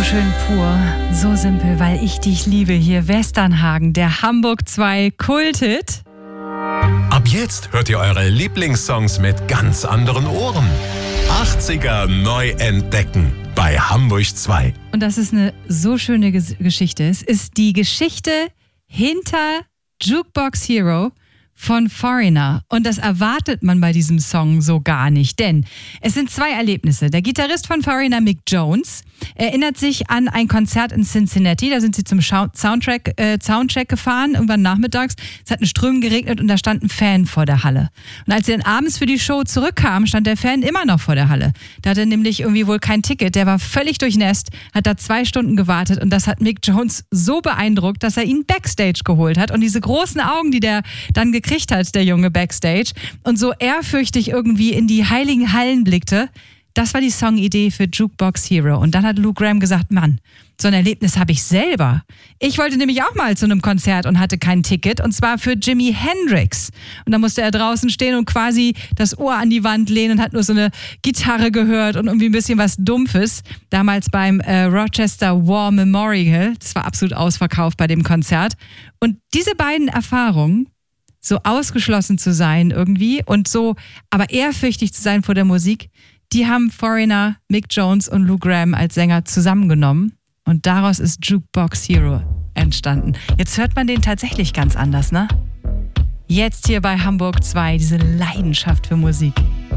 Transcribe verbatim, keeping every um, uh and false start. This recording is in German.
schön pur, so simpel, weil ich dich liebe. Hier Westernhagen, der Hamburg zwei Kulthit. Ab jetzt hört ihr eure Lieblingssongs mit ganz anderen Ohren. achtziger neu entdecken bei Hamburg zwei. Und das ist eine so schöne Ges- Geschichte. Es ist die Geschichte hinter Jukebox Hero von Foreigner. Und das erwartet man bei diesem Song so gar nicht. Denn es sind zwei Erlebnisse. Der Gitarrist von Foreigner, Mick Jones, erinnert sich an ein Konzert in Cincinnati. Da sind sie zum Schau- Soundtrack, äh, Soundcheck gefahren, irgendwann nachmittags. Es hat in Strömen geregnet und da stand ein Fan vor der Halle. Und als sie dann abends für die Show zurückkamen, stand der Fan immer noch vor der Halle. Da hatte er nämlich irgendwie wohl kein Ticket. Der war völlig durchnässt, hat da zwei Stunden gewartet und das hat Mick Jones so beeindruckt, dass er ihn Backstage geholt hat. Und diese großen Augen, die der dann gekriegt hat, der Junge Backstage, und so ehrfürchtig irgendwie in die heiligen Hallen blickte, das war die Songidee für Jukebox Hero. Und dann hat Lou Gramm gesagt, Mann, so ein Erlebnis habe ich selber. Ich wollte nämlich auch mal zu einem Konzert und hatte kein Ticket, und zwar für Jimi Hendrix. Und da musste er draußen stehen und quasi das Ohr an die Wand lehnen und hat nur so eine Gitarre gehört und irgendwie ein bisschen was Dumpfes. Damals beim äh, Rochester War Memorial. Das war absolut ausverkauft bei dem Konzert. Und diese beiden Erfahrungen, so ausgeschlossen zu sein irgendwie und so aber ehrfürchtig zu sein vor der Musik, die haben Foreigner, Mick Jones und Lou Gramm als Sänger zusammengenommen und daraus ist Jukebox Hero entstanden. Jetzt hört man den tatsächlich ganz anders, ne? Jetzt hier bei Hamburg zwei, diese Leidenschaft für Musik.